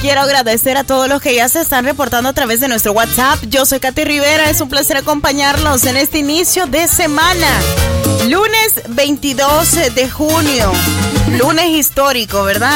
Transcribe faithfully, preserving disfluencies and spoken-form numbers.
Quiero agradecer a todos los que ya se están reportando a través de nuestro WhatsApp. Yo soy Katy Rivera, es un placer acompañarlos en este inicio de semana. Lunes veintidós de junio, lunes histórico, ¿verdad?